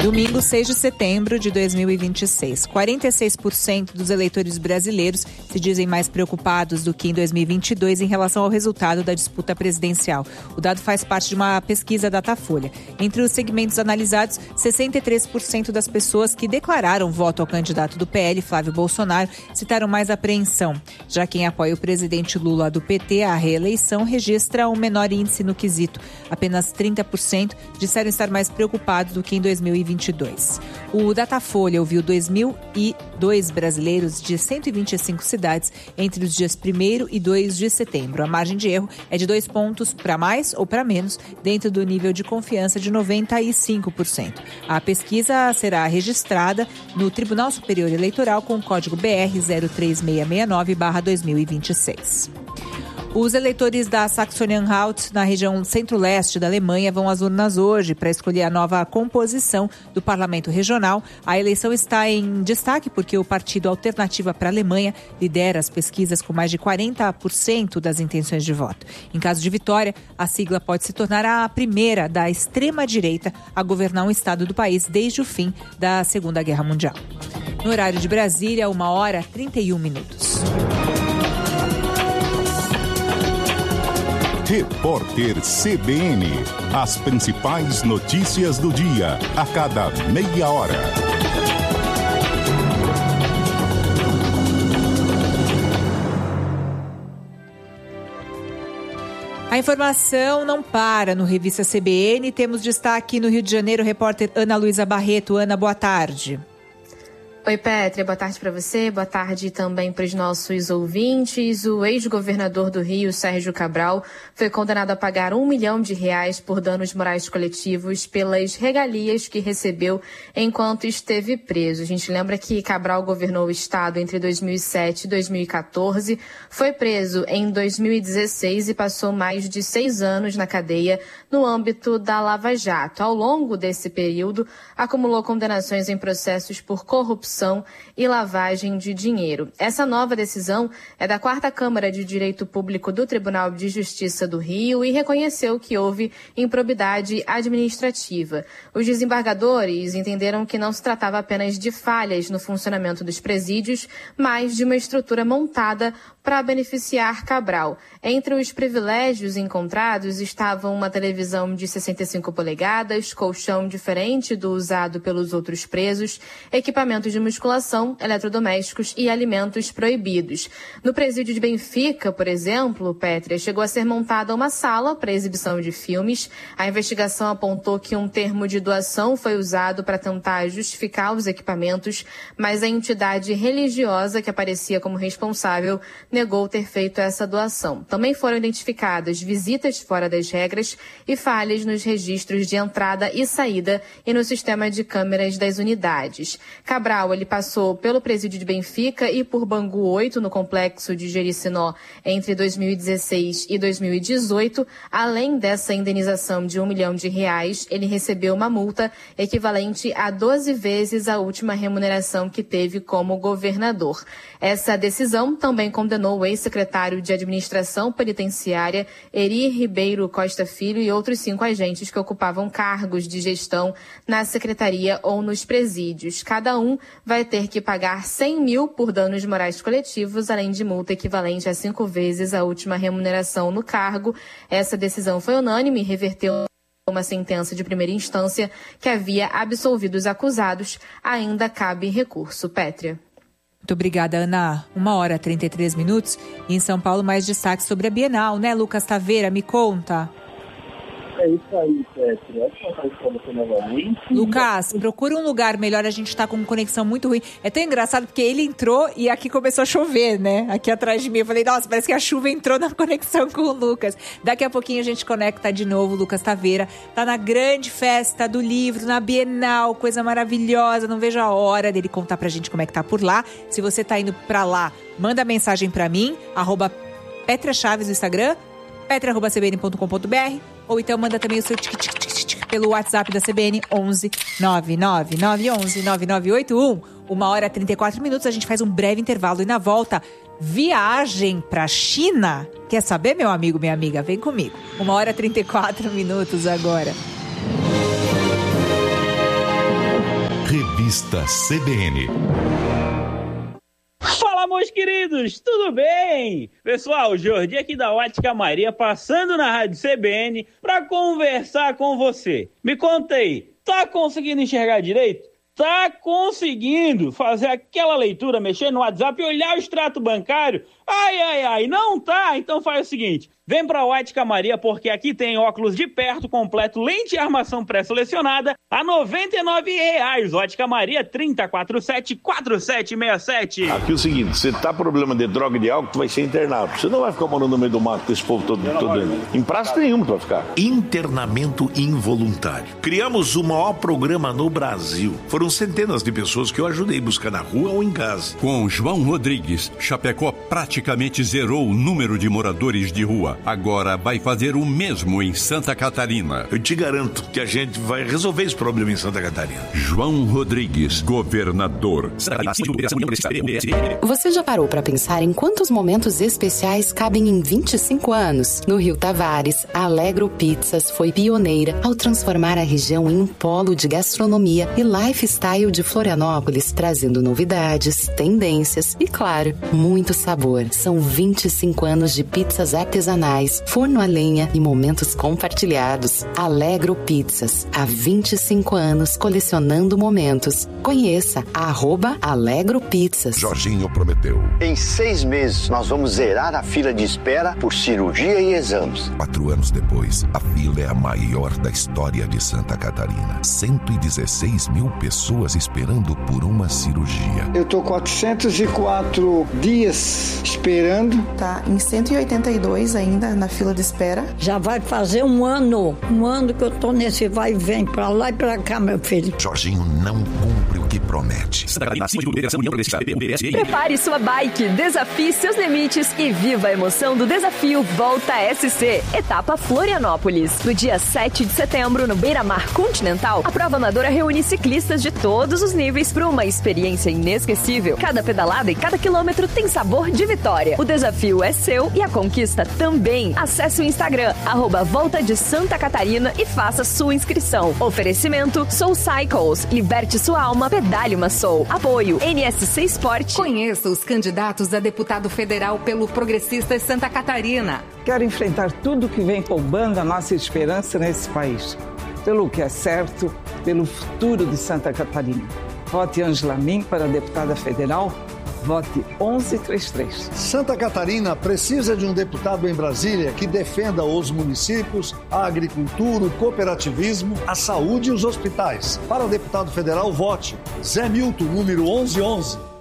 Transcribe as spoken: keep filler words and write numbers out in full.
Domingo, seis de setembro de dois mil e vinte e seis. quarenta e seis por cento dos eleitores brasileiros se dizem mais preocupados do que em dois mil e vinte e dois em relação ao resultado da disputa presidencial. O dado faz parte de uma pesquisa Datafolha. Entre os segmentos analisados, sessenta e três por cento das pessoas que declararam voto ao candidato do P L, Flávio Bolsonaro, citaram mais apreensão. Já quem apoia o presidente Lula do P T à reeleição registra um menor índice no quesito. Apenas trinta por cento disseram estar mais preocupados do que em dois mil e vinte e dois. O Datafolha ouviu dois mil e dois brasileiros de cento e vinte e cinco cidades entre os dias primeiro e dois de setembro. A margem de erro é de dois pontos para mais ou para menos, dentro do nível de confiança de noventa e cinco por cento. A pesquisa será registrada no Tribunal Superior Eleitoral com o código B R zero três seis seis nove barra dois mil e vinte e seis. Os eleitores da Saxony-Anhalt, na região centro-leste da Alemanha, vão às urnas hoje para escolher a nova composição do Parlamento Regional. A eleição está em destaque porque o Partido Alternativa para a Alemanha lidera as pesquisas com mais de quarenta por cento das intenções de voto. Em caso de vitória, a sigla pode se tornar a primeira da extrema-direita a governar um estado do país desde o fim da Segunda Guerra Mundial. No horário de Brasília, uma hora e trinta e um minutos. Repórter C B N. As principais notícias do dia, a cada meia hora. A informação não para no Revista C B N. Temos destaque no Rio de Janeiro, repórter Ana Luísa Barreto. Ana, boa tarde. Oi, Pétria, boa tarde para você, boa tarde também para os nossos ouvintes. O ex-governador do Rio, Sérgio Cabral, foi condenado a pagar um milhão de reais por danos morais coletivos pelas regalias que recebeu enquanto esteve preso. A gente lembra que Cabral governou o estado entre dois mil e sete e dois mil e quatorze, foi preso em dois mil e dezesseis e passou mais de seis anos na cadeia no âmbito da Lava Jato. Ao longo desse período, acumulou condenações em processos por corrupção e lavagem de dinheiro. Essa nova decisão é da quarta Câmara de Direito Público do Tribunal de Justiça do Rio e reconheceu que houve improbidade administrativa. Os desembargadores entenderam que não se tratava apenas de falhas no funcionamento dos presídios, mas de uma estrutura montada para beneficiar Cabral. Entre os privilégios encontrados estavam uma televisão de sessenta e cinco polegadas, colchão diferente do usado pelos outros presos, equipamentos de musculação, eletrodomésticos e alimentos proibidos. No presídio de Benfica, por exemplo, Pétria, chegou a ser montada uma sala para exibição de filmes. A investigação apontou que um termo de doação foi usado para tentar justificar os equipamentos, mas a entidade religiosa que aparecia como responsável negou ter feito essa doação. Também foram identificadas visitas fora das regras e falhas nos registros de entrada e saída e no sistema de câmeras das unidades. Cabral, ele passou pelo presídio de Benfica e por Bangu oito, no complexo de Jericinó, entre dois mil e dezesseis e dois mil e dezoito. Além dessa indenização de um milhão de reais, ele recebeu uma multa equivalente a doze vezes a última remuneração que teve como governador. Essa decisão também condenou o ex-secretário de Administração Penitenciária, Eri Ribeiro Costa Filho, e outros cinco agentes que ocupavam cargos de gestão na secretaria ou nos presídios. Cada um vai ter que pagar cem mil por danos morais coletivos, além de multa equivalente a cinco vezes a última remuneração no cargo. Essa decisão foi unânime e reverteu uma sentença de primeira instância que havia absolvido os acusados. Ainda cabe recurso. Pétria. Muito obrigada, Ana. Uma hora e trinta e três minutos. E em São Paulo, mais destaques sobre a Bienal, né, Lucas Taveira? Me conta. É isso aí, Pétria. Lucas, procura um lugar melhor, a gente está com conexão muito ruim. É tão engraçado porque ele entrou e aqui começou a chover, né? Aqui atrás de mim. Eu falei, nossa, parece que a chuva entrou na conexão com o Lucas. Daqui a pouquinho a gente conecta de novo. Lucas Taveira tá na grande festa do livro, na Bienal, coisa maravilhosa. Não vejo a hora dele contar pra gente como é que tá por lá. Se você tá indo pra lá, manda mensagem pra mim, arroba Pétria Chaves no Instagram, pétria arroba c b n ponto com ponto b r, ou então manda também o seu tic-tic-tic pelo WhatsApp da C B N, onze nove nove nove onze nove nove oito um. Uma hora e trinta e quatro minutos, a gente faz um breve intervalo e na volta, viagem pra China. Quer saber, meu amigo, minha amiga? Vem comigo. Uma hora e trinta e quatro minutos agora. Revista C B N. Fala, meus queridos, tudo bem? Pessoal, Jordi aqui da Ótica Maria, passando na Rádio C B N para conversar com você. Me conta aí, tá conseguindo enxergar direito? Tá conseguindo fazer aquela leitura, mexer no WhatsApp e olhar o extrato bancário? Ai, ai, ai, não tá? Então faz o seguinte, vem pra Ótica Maria, porque aqui tem óculos de perto completo, lente e armação pré-selecionada a noventa e nove reais. Ótica Maria, trinta, quarenta e sete, quarenta e sete sessenta e sete. Aqui é o seguinte, você tá com problema de droga e de álcool, tu vai ser internado. Você não vai ficar morando no meio do mato com esse povo todo, todo dentro. Em praça nenhuma tu vai ficar. Internamento involuntário. Criamos o maior programa no Brasil. Foram centenas de pessoas que eu ajudei a buscar na rua ou em casa. Com João Rodrigues, Chapecó praticamente zerou o número de moradores de rua. Agora vai fazer o mesmo em Santa Catarina. Eu te garanto que a gente vai resolver esse problema em Santa Catarina. João Rodrigues, governador. Você já parou para pensar em quantos momentos especiais cabem em vinte e cinco anos? No Rio Tavares, a Alegro Pizzas foi pioneira ao transformar a região em um polo de gastronomia e lifestyle de Florianópolis, trazendo novidades, tendências e, claro, muito sabor. São vinte e cinco anos de pizzas artesanais, forno a lenha e momentos compartilhados. Alegro Pizzas, há vinte e cinco anos colecionando momentos. Conheça a arroba Alegro Pizzas. Jorginho prometeu. Em seis meses nós vamos zerar a fila de espera por cirurgia e exames. Quatro anos depois, a fila é a maior da história de Santa Catarina. cento e dezesseis mil pessoas esperando por uma cirurgia. Eu tô quatrocentos e quatro dias esperando. Tá em cento e oitenta e dois ainda na fila de espera. Já vai fazer um ano, um ano que eu tô nesse vai e vem pra lá e pra cá, meu filho. Jorginho não cumpre o que promete. Prepare sua bike, desafie seus limites e viva a emoção do desafio Volta S C, etapa Florianópolis. No dia sete de setembro, no Beira-Mar Continental, a prova amadora reúne ciclistas de todos os níveis para uma experiência inesquecível. Cada pedalada e cada quilômetro tem sabor de vitória. O desafio é seu e a conquista também. Acesse o Instagram, arroba Volta de Santa Catarina e faça sua inscrição. Oferecimento Soul Cycles. Liberte sua alma, pedale uma Soul. Apoio N S C Sport. Conheça os candidatos a deputado federal pelo Progressistas Santa Catarina. Quero enfrentar tudo que vem roubando a nossa esperança nesse país. Pelo que é certo, pelo futuro de Santa Catarina. Vote Ângela Min para deputada federal. Vote onze trinta e três. Santa Catarina precisa de um deputado em Brasília que defenda os municípios, a agricultura, o cooperativismo, a saúde e os hospitais. Para deputado federal, vote Zé Milton, número onze onze.